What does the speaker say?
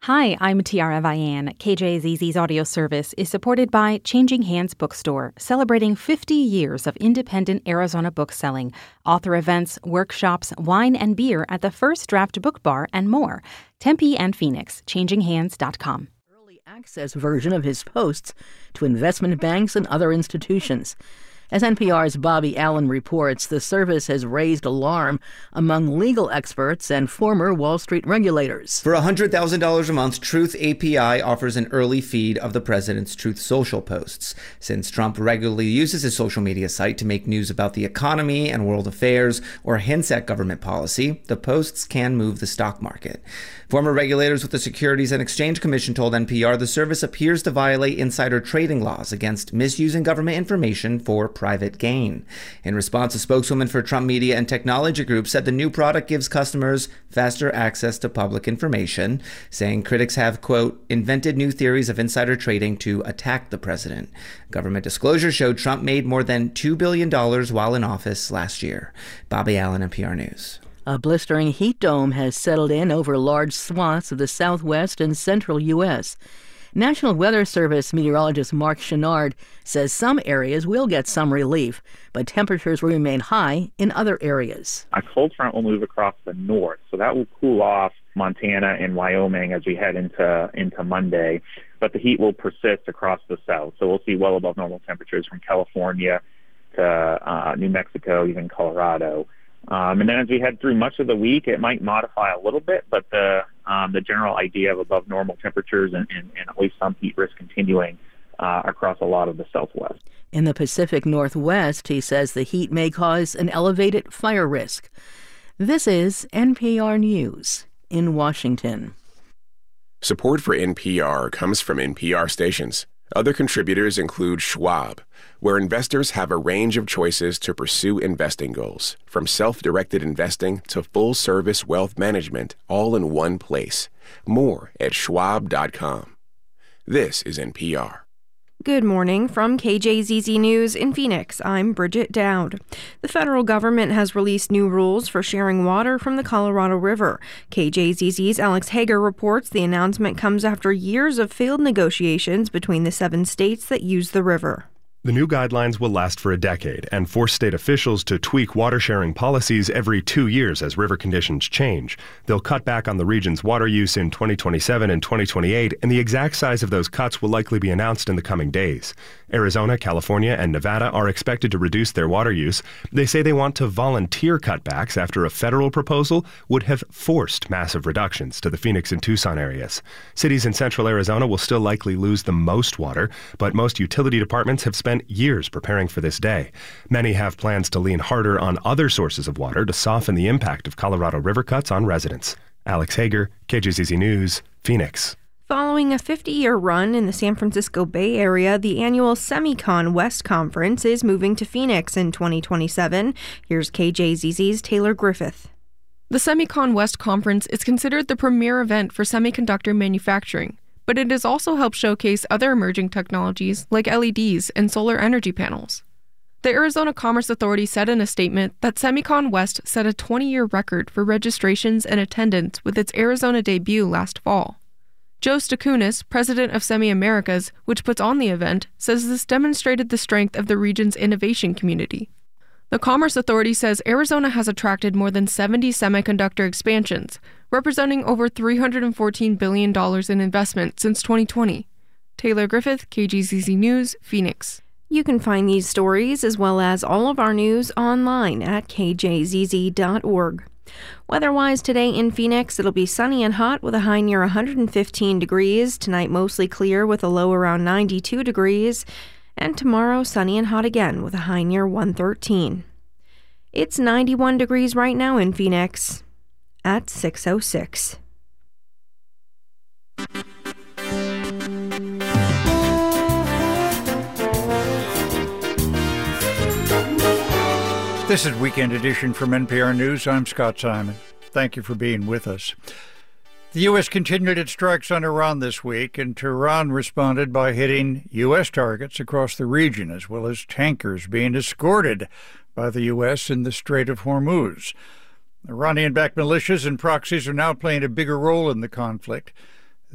Hi, I'm Tiara Vian. KJZZ's audio service is supported by Changing Hands Bookstore, celebrating 50 years of independent Arizona book selling, author events, workshops, wine and beer at the First Draft Book Bar, and more. Tempe and Phoenix, changinghands.com. Early access version of his posts to investment banks and other institutions. As NPR's Bobby Allen reports, the service has raised alarm among legal experts and former Wall Street regulators. For $100,000 a month, Truth API offers an early feed of the president's Truth Social posts. Since Trump regularly uses his social media site to make news about the economy and world affairs or hints at government policy, the posts can move the stock market. Former regulators with the Securities and Exchange Commission told NPR the service appears to violate insider trading laws against misusing government information for private gain. In response, a spokeswoman for Trump Media and Technology Group said the new product gives customers faster access to public information, saying critics have, quote, invented new theories of insider trading to attack the president. Government disclosure showed Trump made more than $2 billion while in office last year. Bobby Allen, NPR News. A blistering heat dome has settled in over large swaths of the southwest and central U.S. National Weather Service meteorologist Mark Chenard says some areas will get some relief, but temperatures will remain high in other areas. A cold front will move across the north, so that will cool off Montana and Wyoming as we head into Monday, but the heat will persist across the south. So we'll see well above normal temperatures from California to New Mexico, even Colorado. And then as we head through much of the week, it might modify a little bit, but the general idea of above normal temperatures and at least some heat risk continuing across a lot of the southwest. In the Pacific Northwest, he says the heat may cause an elevated fire risk. This is NPR News in Washington. Support for NPR comes from NPR stations. Other contributors include Schwab, where investors have a range of choices to pursue investing goals, from self-directed investing to full-service wealth management, all in one place. More at schwab.com. This is NPR. Good morning from KJZZ News in Phoenix. I'm Bridget Dowd. The federal government has released new rules for sharing water from the Colorado River. KJZZ's Alex Hager reports the announcement comes after years of failed negotiations between the 7 states that use the river. The new guidelines will last for a decade and force state officials to tweak water-sharing policies every 2 years as river conditions change. They'll cut back on the region's water use in 2027 and 2028, and the exact size of those cuts will likely be announced in the coming days. Arizona, California, and Nevada are expected to reduce their water use. They say they want to volunteer cutbacks after a federal proposal would have forced massive reductions to the Phoenix and Tucson areas. Cities in central Arizona will still likely lose the most water, but most utility departments have spent years preparing for this day. Many have plans to lean harder on other sources of water to soften the impact of Colorado River cuts on residents. Alex Hager, KJZZ News, Phoenix. Following a 50-year run in the San Francisco Bay Area, the annual Semicon West Conference is moving to Phoenix in 2027. Here's KJZZ's Taylor Griffith. The Semicon West Conference is considered the premier event for semiconductor manufacturing, but it has also helped showcase other emerging technologies like LEDs and solar energy panels. The Arizona Commerce Authority said in a statement that Semicon West set a 20-year record for registrations and attendance with its Arizona debut last fall. Joe Stakunis, president of Semi Americas, which puts on the event, says this demonstrated the strength of the region's innovation community. The Commerce Authority says Arizona has attracted more than 70 semiconductor expansions, representing over $314 billion in investment since 2020. Taylor Griffith, KJZZ News, Phoenix. You can find these stories as well as all of our news online at kjzz.org. Weather-wise today in Phoenix, it'll be sunny and hot with a high near 115 degrees. Tonight mostly clear with a low around 92 degrees. And tomorrow sunny and hot again with a high near 113. It's 91 degrees right now in Phoenix at 6:06. This is Weekend Edition from NPR News. I'm Scott Simon. Thank you for being with us. The U.S. continued its strikes on Iran this week, and Tehran responded by hitting U.S. targets across the region, as well as tankers being escorted by the U.S. in the Strait of Hormuz. Iranian-backed militias and proxies are now playing a bigger role in the conflict.